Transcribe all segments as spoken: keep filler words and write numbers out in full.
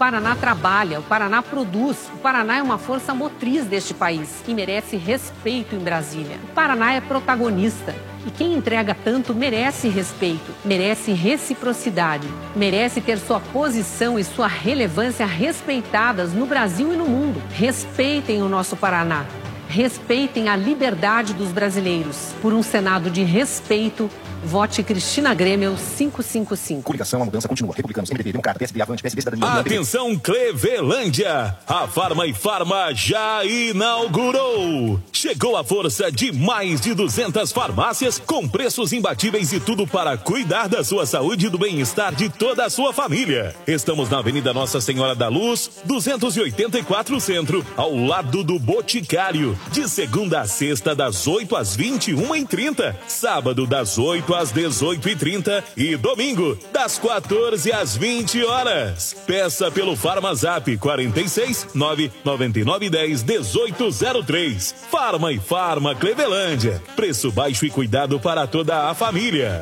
Paraná trabalha, o Paraná produz, o Paraná é uma força motriz deste país e merece respeito em Brasília. O Paraná é protagonista e quem entrega tanto merece respeito, merece reciprocidade, merece ter sua posição e sua relevância respeitadas no Brasil e no mundo. Respeitem o nosso Paraná, respeitem a liberdade dos brasileiros. Por um Senado de respeito, vote Cristina Grêmio cinco cinco cinco. Coligação, a mudança continua. Republicanos, M D B, Democrata, P S B, Avante, P S B, Cidadania... Atenção, Clevelândia! A Farma e Farma já inaugurou! Chegou a força de mais de duzentas farmácias com preços imbatíveis e tudo para cuidar da sua saúde e do bem-estar de toda a sua família. Estamos na Avenida Nossa Senhora da Luz, duzentos e oitenta e quatro Centro, ao lado do Boticário. De segunda a sexta, das oito às vinte e uma e trinta. Sábado, das oito às dezoito e trinta e domingo, das quatorze às vinte horas. Peça pelo Farmazap quarenta e seis, nove nove nove um zero, dezoito zero três. Farma e Farma Clevelândia. Preço baixo e cuidado para toda a família.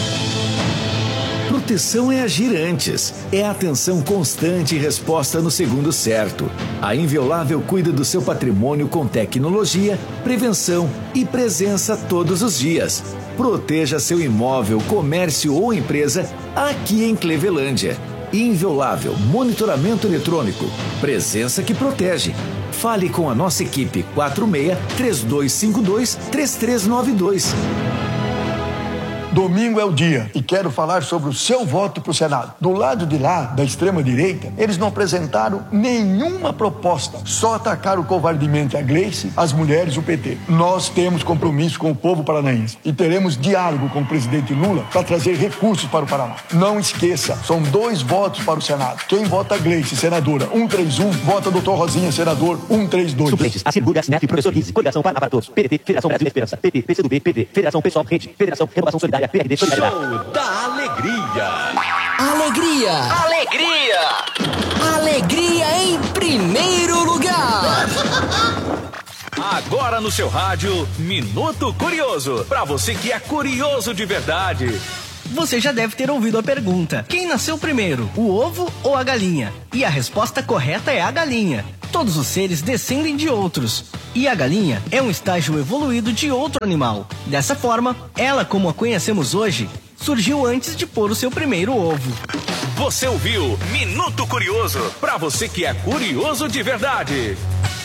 Proteção é agir antes, é atenção constante e resposta no segundo certo. A Inviolável cuida do seu patrimônio com tecnologia, prevenção e presença todos os dias. Proteja seu imóvel, comércio ou empresa aqui em Clevelândia. Inviolável, monitoramento eletrônico, presença que protege. Fale com a nossa equipe quatro seis, três dois cinco dois, três três nove dois. Domingo é o dia e quero falar sobre o seu voto para o Senado. Do lado de lá, da extrema-direita, eles não apresentaram nenhuma proposta, só atacaram covardemente a Gleice, as mulheres e o P T. Nós temos compromisso com o povo paranaense e teremos diálogo com o presidente Lula para trazer recursos para o Paraná. Não esqueça, são dois votos para o Senado. Quem vota Gleice, senadora cento e trinta e um, vota doutor Rosinha, senador cento e trinta e dois. Suplentes, Assegura, Sinep, Professor quinze, Coligação Paraná para Todos, P D T, Federação Brasil Esperança, P T, P C do B, P D, Federação Pessoal Rede, Federação Renovação Solidária, P R D, Solidariedade. Show da Alegria. Alegria. Alegria. Alegria em primeiro lugar. Agora no seu rádio, Minuto Curioso. Pra você que é curioso de verdade. Você já deve ter ouvido a pergunta: quem nasceu primeiro, o ovo ou a galinha? E a resposta correta é a galinha. Todos os seres descendem de outros. E a galinha é um estágio evoluído de outro animal. Dessa forma, ela, como a conhecemos hoje, surgiu antes de pôr o seu primeiro ovo. Você ouviu Minuto Curioso, pra você que é curioso de verdade.